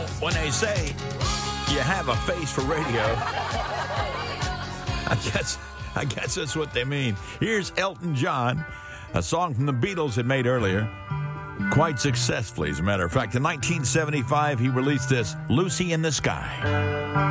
when they say you have a face for radio, I guess that's what they mean. Here's Elton John, a song from the Beatles had made earlier, quite successfully, as a matter of fact. In 1975, he released this, Lucy in the Sky.